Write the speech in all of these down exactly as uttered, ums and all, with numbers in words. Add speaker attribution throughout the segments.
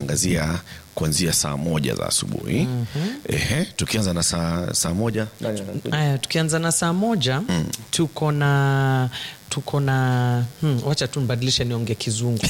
Speaker 1: tutaangazia kuanzia saa moja za asubuhi. Mm-hmm. Ehe, tukianza na saa saa moja.
Speaker 2: Aya, tukianza na saa moja, mm. tuko na tuko na hmm, wacha tu nibadilishe niongee kizungu.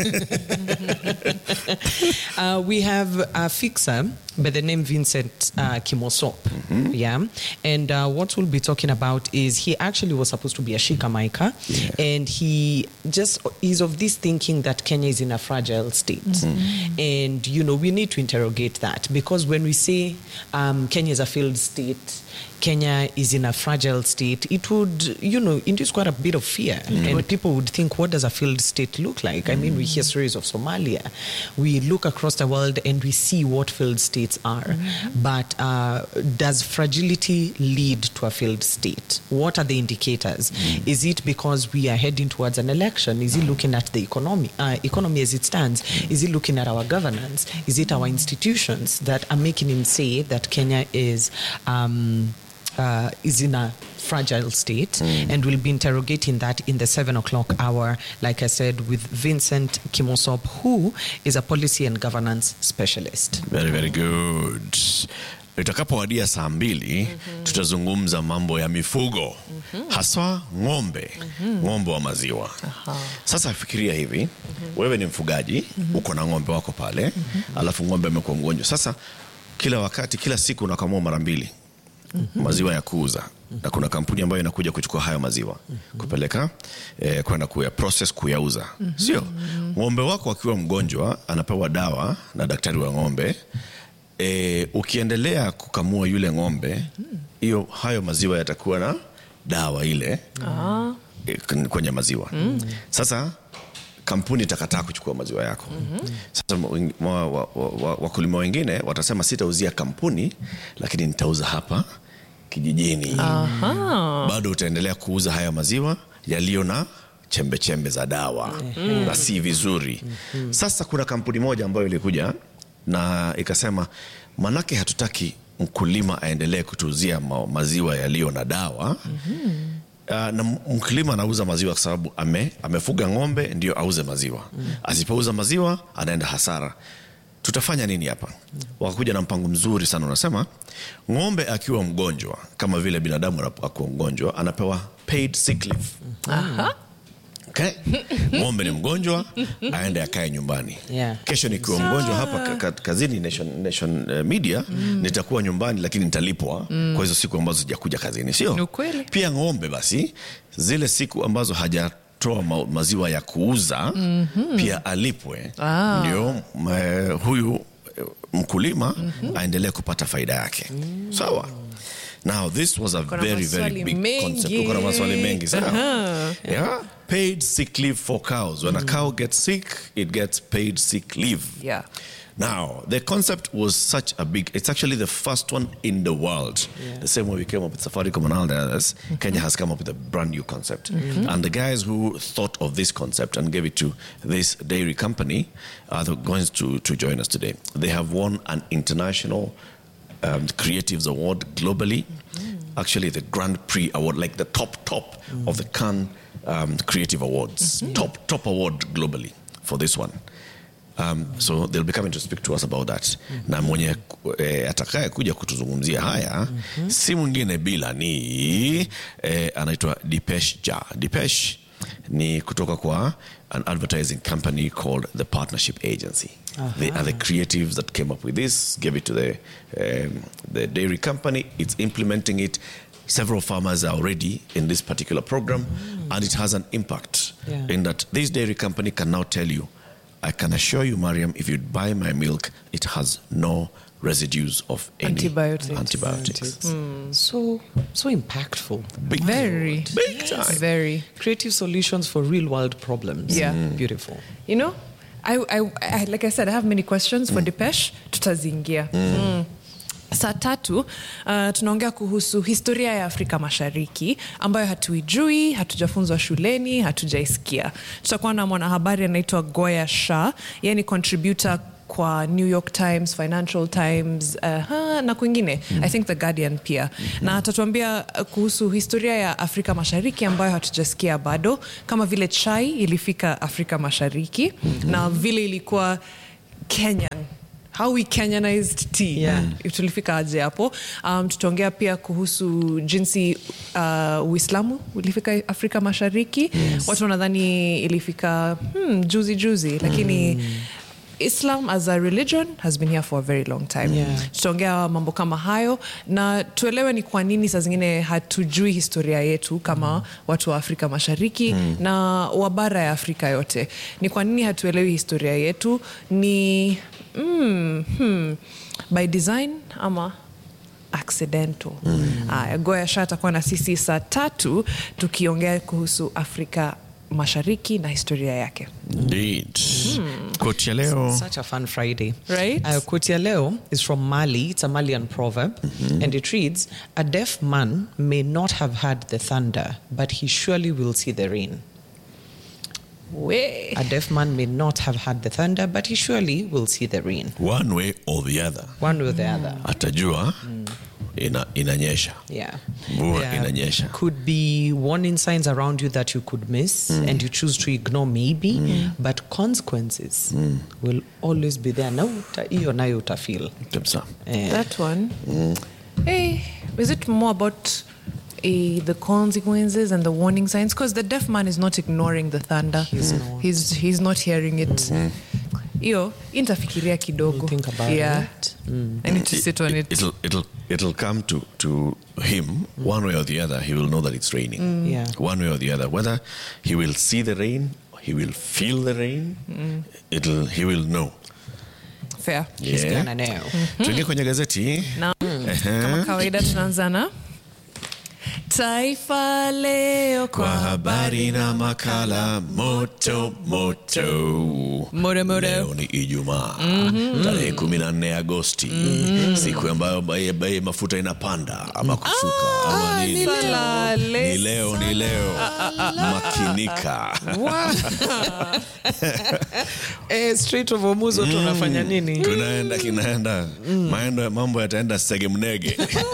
Speaker 2: uh, we have a fixer by the name Vincent uh, Kimosop. Mm-hmm. Yeah. And uh, what we'll be talking about is he actually was supposed to be a Shikamaika. Yeah. And he just is of this thinking that Kenya is in a fragile state. Mm-hmm. And, you know, we need to interrogate that, because when we say um, Kenya is a failed state, Kenya is in a fragile state, it would, you know, induce quite a bit of fear. Mm-hmm. And people would think, what does a failed state look like? Mm-hmm. I mean, we hear stories of Somalia. We look across the world and we see what failed states are. Mm-hmm. But uh, does fragility lead to a failed state? What are the indicators? Mm-hmm. Is it because we are heading towards an election? Is it looking at the economy, uh, economy as it stands? Mm-hmm. Is it looking at our governance? Is it our institutions that are making him say that Kenya is... Um, Uh, is in a fragile state? Mm. And we'll be interrogating that in the seven o'clock hour, like I said, with Vincent Kimosop, who is a policy and governance specialist.
Speaker 1: Very, very good. Itakapowadia saa mbili, mm-hmm. tutazungumza mambo ya mifugo, mm-hmm. haswa ng'ombe, mm-hmm. ng'ombe wa maziwa. Aha. Sasa fikiria hivi, mm-hmm. wewe ni mfugaji, mm-hmm. uko na ng'ombe wako pale, mm-hmm. alafu ng'ombe amekuwa mgonjwa. Sasa kila wakati, kila siku unakamua mara mbili. Mm-hmm. maziwa ya kuuza. Mm-hmm. Na kuna kampuni ambayo inakuja kuchukua hayo maziwa, mm-hmm. kupeleka eh, kwenda kuya process kuyauza. Mm-hmm. Sio? Ng'ombe wako akiwa mgonjwa anapewa dawa na daktari wa ng'ombe. Eh, ukiendelea kukamua yule ng'ombe, hiyo mm-hmm. hayo maziwa yatakuwa na dawa ile ah. eh, kwenye maziwa. Mm-hmm. Sasa kampuni itakataa kuchukua maziwa yako. Mm-hmm. Sasa wakulima wengine watasema sitauzia kampuni, lakini nitauza hapa kijijini. Aha. Bado utaendelea kuuza haya maziwa yaliyo na chembe chembe za dawa. Mm-hmm. na si vizuri. Mm-hmm. Sasa kuna kampuni moja ambayo ilikuja na ikasema, manake hatutaki mkulima aendelee kutuuzia ma maziwa yaliyo na dawa. Mm-hmm. Uh, na mkulima anauza maziwa kwa sababu ame, amefuga ng'ombe ndio auze maziwa. Mm. Asipouza maziwa anaenda hasara. Tutafanya nini hapa? Mm. Wakakuja na mpango mzuri sana, unasema ng'ombe akiwa mgonjwa kama vile binadamu anapokuwa mgonjwa anapewa paid sick leave. Aha. Okay? Ng'ombe ni mgonjwa, aende akae nyumbani. Yeah. Kesho nikiwa so... mgonjwa hapa kazini Nation, Nation uh, Media, mm. nitakuwa nyumbani lakini nitalipwa mm. kwa hizo siku ambazo sijakuja kazini, sio? Pia ng'ombe basi zile siku ambazo hajatoa ma maziwa ya kuuza, mm-hmm. pia alipwe. Ah. Ndio uh, huyu mkulima mm-hmm. aendelee kupata faida yake. Mm. Sawa? Now this was a Kuna very very big mengi. concept. Kuna maswali mengi sana. Uh-huh. Yeah. Paid sick leave for cows. When mm. a cow gets sick, it gets paid sick leave.
Speaker 3: Yeah.
Speaker 1: Now, the concept was such a big, it's actually the first one in the world. Yeah. The same way we came up with Safaricom and all the others, mm-hmm. Kenya has come up with a brand new concept. Mm-hmm. And the guys who thought of this concept and gave it to this dairy company are going to, to join us today. They have won an international um, Creatives Award globally. Mm-hmm. Actually, the Grand Prix Award, like the top, top mm-hmm. of the Cannes um, Creative Awards. Mm-hmm. Top, top award globally for this one. Um, so they'll be coming to speak to us about that. Mm-hmm. Na mwenye eh, atakaye kuja kutuzungumzia haya, mm-hmm. si mwingine bila ni eh, anaitwa Dipesh Jha. Dipesh ni kutoka kwa an advertising company called the Partnership Agency. Uh-huh. They are the creatives that came up with this, gave it to the um, the dairy company. It's implementing it. Several farmers are already in this particular program, mm. and it has an impact yeah. in that this dairy company can now tell you, I can assure you, Mariam, if you buy my milk, it has no residues of any
Speaker 3: antibiotics.
Speaker 1: antibiotics.
Speaker 2: Mm. So, so impactful.
Speaker 1: Big
Speaker 3: Very.
Speaker 1: Time. Big time.
Speaker 3: Yes. Very.
Speaker 2: Creative solutions for real world problems.
Speaker 3: Yeah.
Speaker 2: Mm. Beautiful.
Speaker 3: You know, I, I, I, like I said, I have many questions for mm. Dipesh. Tutazingia. Mm. Mm. Saa tatu uh, tunaongea kuhusu historia ya Afrika Mashariki ambayo hatuijui, hatujafunzwa shuleni, hatujaisikia. Tutakuwa na mwanahabari anaitwa Goya Shah, yeye ni contributor kwa New York Times, Financial Times, uh, na kwingine, mm. I think The Guardian pia. Mm-hmm. Na atatuambia kuhusu historia ya Afrika Mashariki ambayo hatujasikia bado, kama vile chai ilifika Afrika Mashariki, mm-hmm. na vile ilikuwa Kenyan, how we Kenyanized tea.
Speaker 2: Yeah.
Speaker 3: If tulifika aje hapo. Um, tutaongea pia kuhusu jinsi uh, Uislamu ulifika Afrika Mashariki. Yes. Watu wanadhani ilifika hmm, juzi juzi, lakini mm. Islam as a religion has been here for a very long time.
Speaker 2: Yeah.
Speaker 3: Tutaongea mambo kama hayo na tuelewe ni kwa nini saa zingine hatujui historia yetu kama mm. watu wa Afrika Mashariki mm. na wa bara ya Afrika yote. Ni kwa nini hatuelewi historia yetu? Ni mm, hmm, by design ama accidental. Mm. Aya, Goya Shaa atakuwa na sisi saa tatu tukiongea kuhusu Afrika Mashariki na historia yake.
Speaker 1: Indeed. Hmm. Quote ya leo.
Speaker 2: Such a fun Friday.
Speaker 3: Right?
Speaker 2: Uh, quote ya leo is from Mali. It's a Malian proverb. Mm-hmm. And it reads, a deaf man may not have heard the thunder, but he surely will see the rain.
Speaker 3: We.
Speaker 2: A deaf man may not have heard the thunder, but he surely will see the rain.
Speaker 1: One way or the other.
Speaker 2: One way or the other.
Speaker 1: Atajua ina, inanyesha.
Speaker 2: Yeah.
Speaker 1: Mvua
Speaker 2: There
Speaker 1: inanyesha.
Speaker 2: could be warning signs around you that you could miss mm. and you choose to ignore maybe, mm. but consequences mm. will always be there. Na uta, iyo nayo utafeel.
Speaker 1: Kabisa.
Speaker 2: Eh,
Speaker 3: That one. Mm. Hey, is it more about uh, the consequences and the warning signs? Because the deaf man is not ignoring the thunder.
Speaker 2: He's not.
Speaker 3: He's, he's not hearing it. Mm-hmm. Iyo, intafikiria kidogo.
Speaker 2: We'll think about
Speaker 3: yeah.
Speaker 2: it. Mm.
Speaker 3: I need to sit on it.
Speaker 1: It'll, it'll, it'll come to, to him mm. one way or the other. He will know that it's raining.
Speaker 2: Mm. Yeah.
Speaker 1: One way or the other. Whether he will see the rain, he will feel the rain, mm. it'll, he will know.
Speaker 3: Fair.
Speaker 2: He's
Speaker 1: Yeah.
Speaker 2: gonna know.
Speaker 1: Tuingie kwenye gazeti.
Speaker 3: Na, kama kawaida tunaanzana Taifa Leo
Speaker 1: Kwa habari na makala moto moto.
Speaker 3: Moto, moto.
Speaker 1: Leo ni Ijumaa mm-hmm. tarehe kumi na nne Agosti mm-hmm. siku ambayo bei bei mafuta inapanda ama kushuka ah, ama nini. Ni leo ni leo makinika.
Speaker 2: Eh, Strait of Hormuz mm. tunafanya nini?
Speaker 1: Tunaenda kinaenda mm. maendo mambo yataenda sege mnege.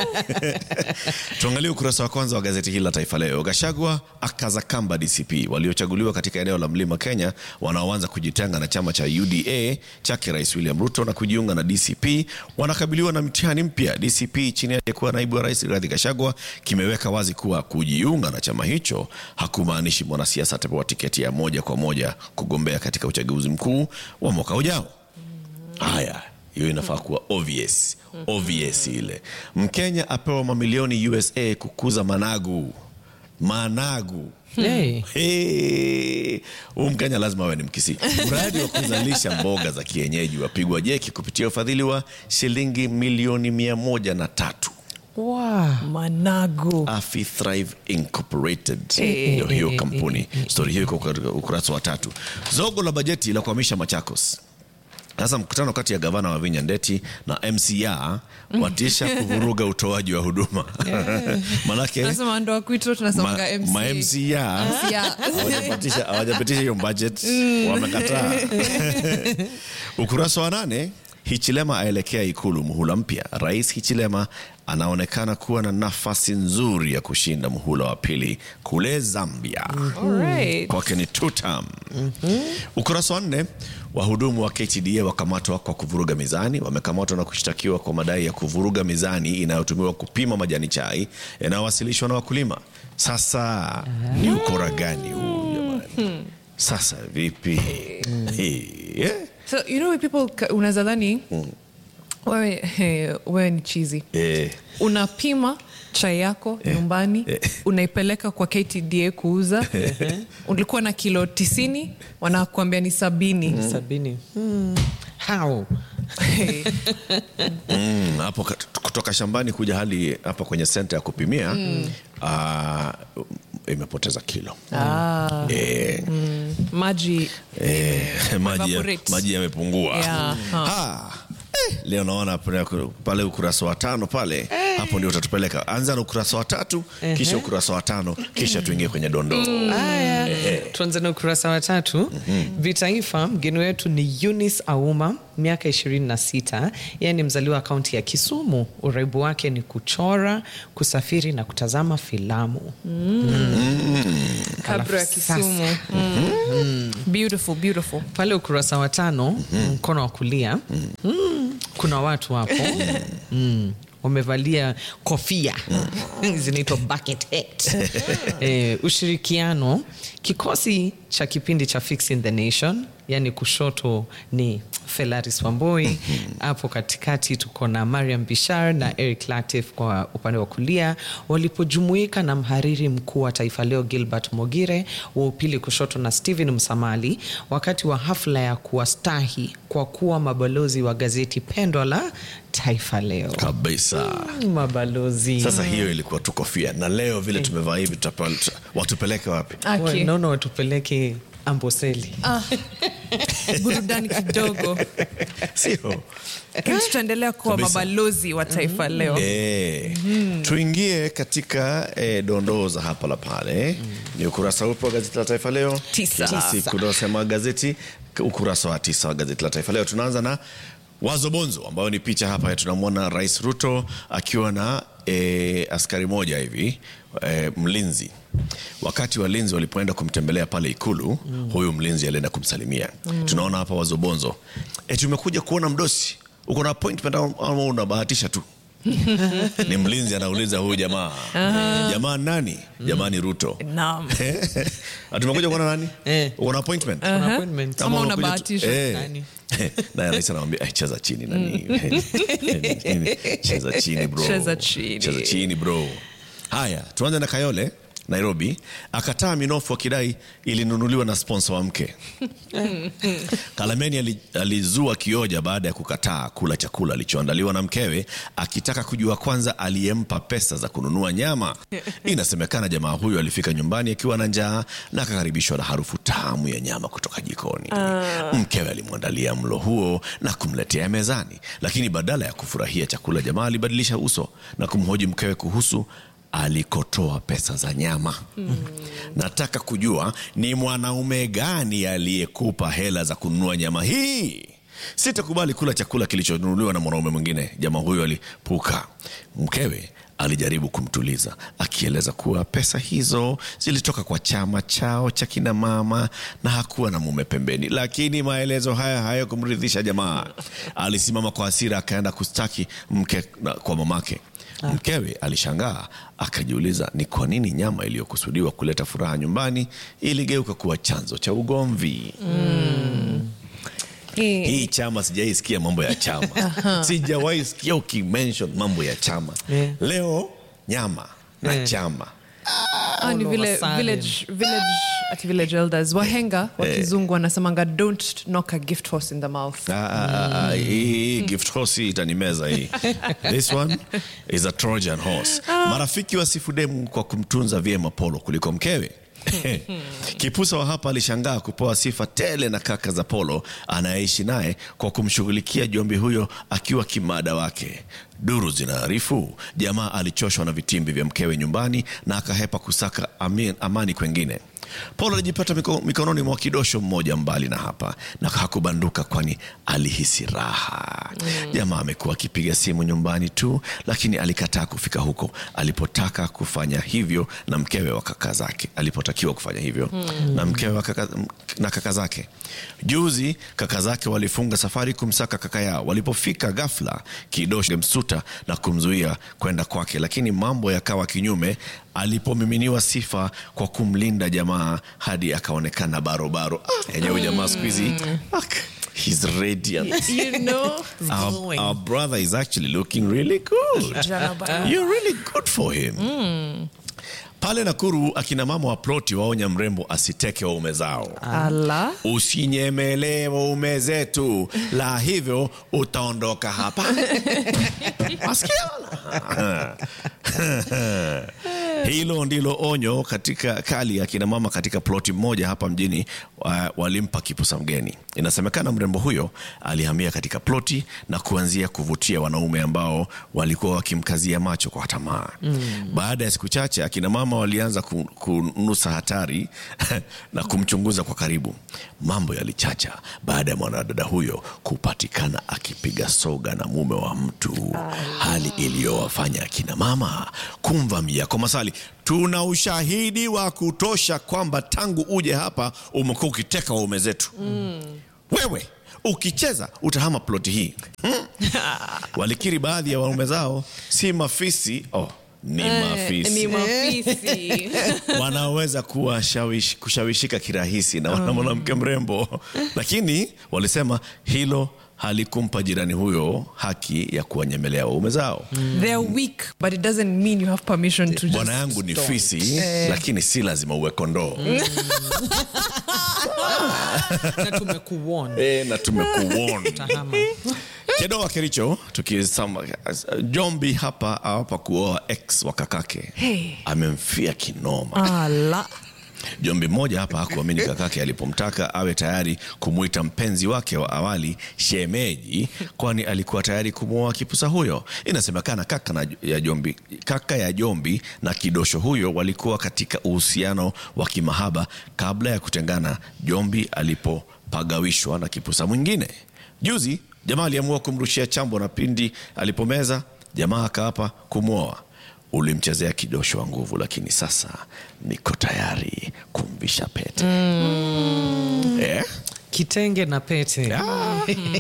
Speaker 1: Tuangalie ukurasa wa kwanza wa gazeti hili la Taifa Leo. Gachagua akaza kamba D C P waliochaguliwa katika eneo la Mlima Kenya wanaoanza kujitenga na chama cha U D A chake Rais William Ruto na kujiunga na D C P wanakabiliwa na mtihani mpya. D C P chini yake kuwa naibu wa Rais Rigathi Gachagua kimeweka wazi kuwa kujiunga na chama hicho hakumaanishi mwanasiasa atapewa tiketi ya moja kwa moja kugombea katika uchaguzi mkuu wa mwaka ujao. Haya, hiyo inafaa kuwa obvious. Obvious ile. Mkenya apewa mamilioni U S A kukuza managu. Managu.
Speaker 2: Hey.
Speaker 1: Hey. Mkenya lazima awe ni Mkisii. Mradi wa kuzalisha mboga za kienyeji wapigwa jeki kupitia ufadhili wa shilingi milioni mia moja na tatu.
Speaker 2: Wow.
Speaker 3: Managu.
Speaker 1: Afi Thrive Incorporated.
Speaker 3: Hey.
Speaker 1: Ndio hiyo kampuni. Story hiyo iko katika ukurasa wa tatu. Zogo la bajeti la kuhamisha Machakos. Sasa mkutano kati ya gavana wa Vinya Ndeti na M C A watisha kuvuruga utoaji wa huduma. Yeah. Manake
Speaker 3: tunasema ndo kwetu tunasonga M C A.
Speaker 1: Ma M C A hawajapitisha hawajapitisha hiyo budget, wamekataa. Ukurasa wa nane, Hichilema aelekea ikulu muhula mpya. Rais Hichilema anaonekana kuwa na nafasi nzuri ya kushinda muhula wa pili kule Zambia.
Speaker 3: Mm-hmm. Alright.
Speaker 1: Kwake ni two term. Mm-hmm. Ukurasa wa nne, wahudumu wa K T D A wakamatwa kwa kuvuruga mizani. Wamekamatwa na kushtakiwa kwa madai ya kuvuruga mizani inayotumiwa kupima majani chai yanayowasilishwa na wakulima. Sasa uh-huh. ni ukora gani huu jamani? Sasa vipi? Yeah.
Speaker 3: So you know people unazadhani mm. wewe wewe ni chizi.
Speaker 1: Eh.
Speaker 3: Unapima chai yako eh. nyumbani eh. unaipeleka kwa K T D A kuuza. Ulikuwa na kilo tisini, wanakuambia ni sabini.
Speaker 2: Mm. Sabini. Mm. How?
Speaker 1: mm, hapo kutoka shambani kuja hadi hapa kwenye center ya kupimia mm. uh, imepoteza kilo.
Speaker 3: Ah.
Speaker 1: Eh.
Speaker 3: Mm. Maji
Speaker 1: eh, maji maji yamepungua.
Speaker 3: Yeah.
Speaker 1: Ha. Eh, leo naona pale ukurasa wa tano pale eh. hapo ndio utatupeleka. Anza na ukurasa wa tatu uh-huh. kisha ukurasa wa tano kisha tuingie kwenye dondoo.
Speaker 2: Mm. Aya. Eh. Tuanze na ukurasa wa tatu. Mm-hmm. Vitaifa, mgeni wetu ni Eunice Auma miaka ishirini na sita. Yeye ni mzaliwa wa kaunti ya Kisumu. Uraibu wake ni kuchora, kusafiri na kutazama filamu.
Speaker 3: Mm. Mm. Kabra ya Kisumu. Mm. Mm. Beautiful, beautiful.
Speaker 2: Pale ukurasa wa tano, mm-hmm. mkono wa kulia, mm. kuna watu hapo. mm. wamevalia kofia mm. zinaitwa bucket hat. eh, ushirikiano, kikosi cha kipindi cha Fixing the Nation, yani kushoto ni Felaris Wamboi, hapo katikati tuko na Mariam Bishar na Eric Latif kwa upande wa kulia, walipojumuika na mhariri mkuu wa Taifa Leo Gilbert Mogire, wa upili kushoto na Steven Msamali, wakati wa hafla ya kuwastahi kwa kuwa mabalozi wa gazeti pendwa la Taifa Leo.
Speaker 1: Kabisa.
Speaker 2: Mm, mabalozi.
Speaker 1: Sasa hiyo ilikuwa tu kofia, na leo vile tumevaa hivi watupeleke wapi?
Speaker 2: Okay. Nono watupeleke Amboseli.
Speaker 3: Ah. Burudani kidogo.
Speaker 1: Sio.
Speaker 3: Tutaendelea kuwa mabalozi wa Taifa Leo.
Speaker 1: Eh. Mm. Tuingie katika eh, dondoo za hapa la pale. Mm. Ni ukurasa upo wa gazeti la Taifa Leo.
Speaker 3: Tisa.
Speaker 1: Siku tunasema gazeti ukurasa wa tisa wa gazeti la Taifa Leo. Tunaanza na Wazo Bonzo, ambayo ni picha hapa. Tunamwona Rais Ruto akiwa na e, askari moja hivi e, mlinzi. Wakati walinzi walipoenda kumtembelea pale Ikulu, mm. huyu mlinzi alienda kumsalimia. Mm. Tunaona hapa Wazo Bonzo, e, tumekuja kuona mdosi, uko na appointment au unabahatisha tu? Ni mlinzi anauliza huyu jamaa. Uh-huh. Jamaa nani? Mm. Jamaa ni Ruto.
Speaker 3: Naam.
Speaker 1: Tumekuja kuona nani?
Speaker 2: Eh.
Speaker 1: Uko na appointment?
Speaker 2: Uh-huh. Una appointment.
Speaker 3: Ama unabahatisha
Speaker 1: eh.
Speaker 3: nani?
Speaker 1: Na rais anamwambia eh, cheza chini nani? Cheza chini bro.
Speaker 3: Cheza chini.
Speaker 1: Cheza chini bro. Haya, tuanze na Kayole, Nairobi. Akataa minofu akidai ilinunuliwa na sponsor wa mke. Kalameni alizua kioja baada ya kukataa kula chakula alichoandaliwa na mkewe, akitaka kujua kwanza aliyempa pesa za kununua nyama. Inasemekana jamaa huyo alifika nyumbani akiwa na njaa na akakaribishwa na harufu tamu ya nyama kutoka jikoni. Uh. Mkewe alimwandalia mlo huo na kumletea mezani, lakini badala ya kufurahia chakula, jamaa alibadilisha uso na kumhoji mkewe kuhusu alikotoa pesa za nyama. Mm. Nataka kujua ni mwanaume gani aliyekupa hela za kununua nyama hii? Sitakubali kula chakula kilichonunuliwa na mwanaume mwingine, jamaa huyo alipuka. Mkewe alijaribu kumtuliza, akieleza kuwa pesa hizo zilitoka kwa chama chao cha kina mama na hakuwa na mume pembeni. Lakini maelezo haya hayakumridhisha jamaa. Alisimama kwa hasira akaenda kustaki mke kwa mamake. Mkewe alishangaa, akajiuliza ni kwa nini nyama iliyokusudiwa kuleta furaha nyumbani iligeuka kuwa chanzo cha ugomvi. Mm. Hii, hii chama sijaisikia mambo ya chama. Sijawahi sikia ukimention mambo ya chama. Yeah. Leo nyama na yeah. chama.
Speaker 3: Ah, ni vile, village, village, ati village elders wahenga wakizungu wanasemanga don't knock a gift horse in the mouth.
Speaker 1: Ah, mm. Hii gift horse itanimeza hii. This one is a Trojan horse. Ah. Marafiki wasifu demu kwa kumtunza vyema Polo kuliko mkewe. Kipusa wa hapa alishangaa kupewa sifa tele na kaka za Polo anayeishi naye kwa kumshughulikia jombi huyo akiwa kimada wake. Duru zinaarifu jamaa alichoshwa na vitimbi vya mkewe nyumbani na akahepa kusaka amin, amani kwengine. Polo alijipata miko, mikononi mwa kidosho mmoja mbali na hapa na hakubanduka, kwani alihisi raha. Mm. Jamaa amekuwa akipiga simu nyumbani tu, lakini alikataa kufika huko alipotaka kufanya hivyo na mkewe wa kaka zake. Alipotakiwa kufanya hivyo mm. na mkewe wa kaka, na kaka zake. Juzi kaka zake walifunga safari kumsaka kaka yao. Walipofika ghafla kidosho msuta na kumzuia kwenda kwake, lakini mambo yakawa kinyume alipomiminiwa sifa kwa kumlinda jamaa hadi akaonekana barobaro. Yenyewe jamaa siku hizi he's radiant.
Speaker 3: You know,
Speaker 1: our, our brother is actually looking really good. You're really good for him. Mm. Pale Nakuru akina mama wa ploti waonya mrembo asiteke waume zao.
Speaker 3: Ala.
Speaker 1: Usinyemelee waume zetu, la hivyo utaondoka hapa. Asikia? Hilo ndilo onyo katika kali ya kina mama katika ploti moja hapa mjini. Uh, walimpa kipusa mgeni. Inasemekana mrembo huyo alihamia katika ploti na kuanzia kuvutia wanaume ambao walikuwa wakimkazia macho kwa tamaa. Mm. Baada ya siku chache akina mama walianza kunusa hatari na kumchunguza kwa karibu. Mambo yalichacha baada ya mwanadada huyo kupatikana akipiga soga na mume wa mtu. Hali iliyowafanya akina mama kumvamia kwa masali. Tuna ushahidi wa kutosha kwamba tangu uje hapa umekuwa ukiteka waume zetu. Mm. Wewe ukicheza utahama ploti hii. Hmm? Walikiri baadhi ya waume zao si mafisi. Oh, ni mafisi.
Speaker 3: Ni mafisi.
Speaker 1: Wanaweza kuwa shawish, kushawishika kirahisi na wana mwanamke mrembo. Lakini walisema hilo halikumpa jirani huyo haki ya kuwanyemelea waume zao.
Speaker 3: Mm. They are weak, but it doesn't mean you have permission to just
Speaker 1: Bwana yangu ni fisi, eh, lakini si lazima uwe kondoo. Mm.
Speaker 2: Na tumekuona.
Speaker 1: Eh, na tumekuona. Kedo wa Kericho, tukisama Jombi hapa hapa kuoa ex wa kakake. Hey. Amemfia kinoma.
Speaker 3: Ala.
Speaker 1: Jombi mmoja hapa hakuamini kakake alipomtaka awe tayari kumuita mpenzi wake wa awali shemeji, kwani alikuwa tayari kumuoa kipusa huyo. Inasemekana kaka na ya Jombi, kaka ya Jombi na kidosho huyo walikuwa katika uhusiano wa kimahaba kabla ya kutengana Jombi alipopagawishwa na kipusa mwingine. Juzi jamaa aliamua kumrushia chambo na pindi alipomeza jamaa akaapa kumuoa. Ulimchezea kidosho wa nguvu, lakini sasa niko tayari kumvisha pete. Mm. Eh?
Speaker 2: Kitenge na pete.
Speaker 1: Ah.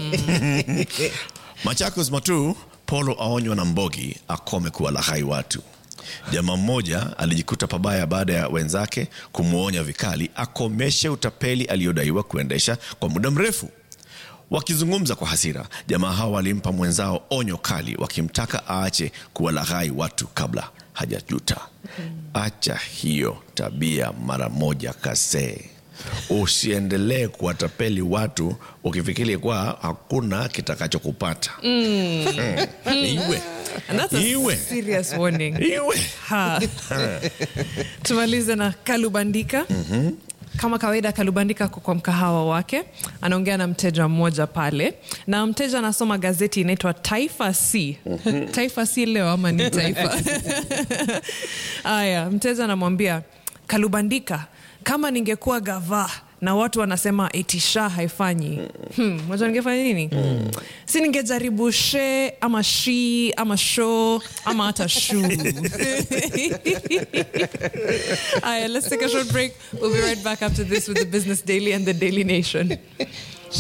Speaker 1: Machakos Matu, Polo aonywa na Mbogi akome kuwalaghai watu. Jamaa mmoja alijikuta pabaya baada ya wenzake kumuonya vikali akomeshe utapeli aliyodaiwa kuendesha kwa muda mrefu. Wakizungumza kwa hasira, jamaa hao walimpa mwenzao onyo kali wakimtaka aache kuwalaghai watu kabla hajajuta. Mm. Acha hiyo tabia mara moja kase. Usiendelee kuwatapeli watu ukifikiri kwa hakuna kitakachokupata. Mm. Mm. Iwe.
Speaker 3: And that's a Iwe. serious warning.
Speaker 1: Iwe.
Speaker 3: Ha. Tumalize na Kalubandika. Mhm. Kama kawaida Kalubandika kwa mkahawa wake anaongea na mteja mmoja pale, na mteja anasoma gazeti inaitwa Taifa C. Taifa C leo ama ni Taifa? Aya, mteja anamwambia Kalubandika, kama ningekuwa gava na watu wanasema eti sha haifanyi, hmm, mwazo ningefanya nini? Hmm. Si ningejaribu she ama shi ama sho ama hata shu. Alright, let's take a short break. We'll be right back after this with the Business Daily and the Daily Nation.